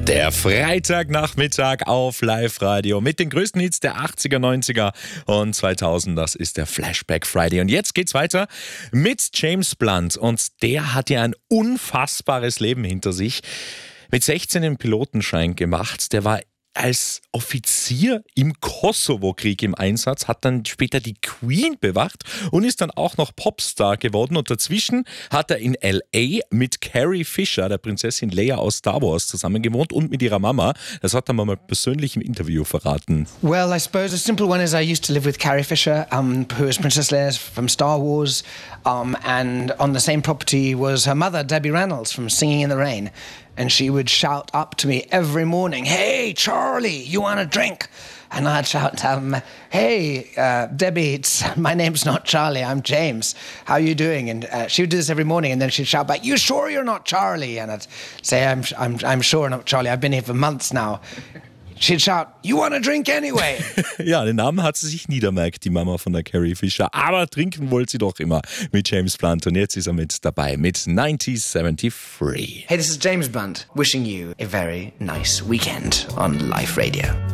Der Freitagnachmittag auf Live-Radio mit den größten Hits der 80er, 90er und 2000. Das ist der Flashback Friday. Und jetzt geht's weiter mit James Blunt. Und der hat ja ein unfassbares Leben hinter sich. Mit 16 den Pilotenschein gemacht. Der war als Offizier im Kosovo-Krieg im Einsatz, hat dann später die Queen bewacht und ist dann auch noch Popstar geworden. Und dazwischen hat er in L.A. mit Carrie Fisher, der Prinzessin Leia aus Star Wars, zusammen gewohnt und mit ihrer Mama. Das hat er mal persönlich im Interview verraten. Well, I suppose a simple one is I used to live with Carrie Fisher, who is Princess Leia from Star Wars, and on the same property was her mother, Debbie Reynolds, from Singing in the Rain. And she would shout up to me every morning, "Hey, Charlie, you want a drink?" And I'd shout, "Hey, Debbie, my name's not Charlie, I'm James. How are you doing?" And she would do this every morning, and then she'd shout back, "You sure you're not Charlie?" And I'd say, I'm sure not Charlie. I've been here for months now." She'd shout, "You want a drink anyway?" Ja, den Namen hat sie sich niedermerkt, die Mama von der Carrie Fisher. Aber trinken wollte sie doch immer mit James Blunt. Und jetzt ist er mit dabei mit 1973. Hey, this is James Blunt, wishing you a very nice weekend on Live Radio.